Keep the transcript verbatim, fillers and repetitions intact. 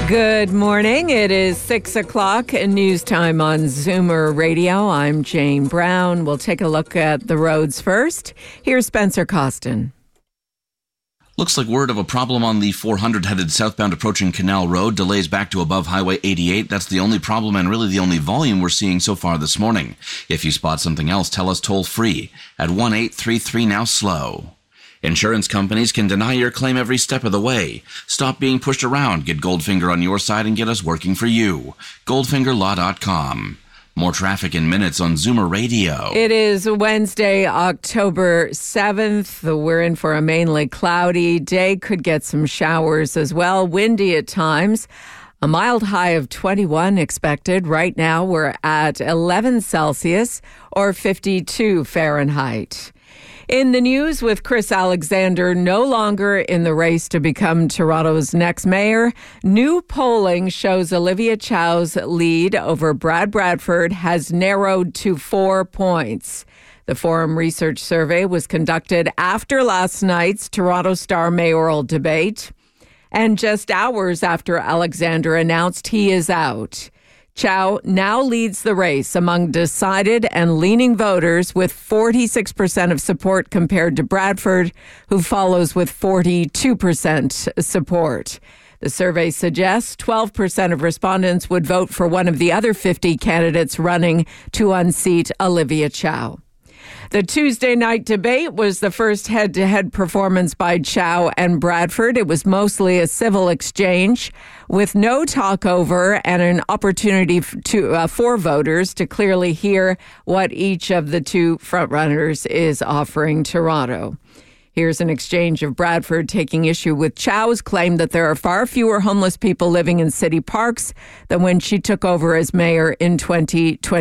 Good morning. It is six o'clock and news time on Zoomer Radio. I'm Jane Brown. We'll take a look at the roads first. Here's Spencer Costin. Looks like word of a problem on the four hundred headed southbound approaching Canal Road. Delays back to above Highway eighty-eight. That's the only problem and really the only volume we're seeing so far this morning. If you spot something else, tell us toll free at one eight three three now slow. Insurance companies can deny your claim every step of the way. Stop being pushed around. Get Goldfinger on your side and get us working for you. goldfinger law dot com. More traffic in minutes on Zoomer Radio. It is Wednesday, October seventh. We're in for a mainly cloudy day. Could get some showers as well. Windy at times. A mild high of twenty-one expected. Right now we're at eleven Celsius or fifty-two Fahrenheit. In the news, with Chris Alexander no longer in the race to become Toronto's next mayor, new polling shows Olivia Chow's lead over Brad Bradford has narrowed to four points. The Forum Research Survey was conducted after last night's Toronto Star mayoral debate, and just hours after Alexander announced he is out. Chow now leads the race among decided and leaning voters with forty-six percent of support compared to Bradford, who follows with forty-two percent support. The survey suggests twelve percent of respondents would vote for one of the other fifty candidates running to unseat Olivia Chow. The Tuesday night debate was the first head-to-head performance by Chow and Bradford. It was mostly a civil exchange with no talkover and an opportunity to, uh, for voters to clearly hear what each of the two frontrunners is offering Toronto. Here's an exchange of Bradford taking issue with Chow's claim that there are far fewer homeless people living in city parks than when she took over as mayor in twenty twenty.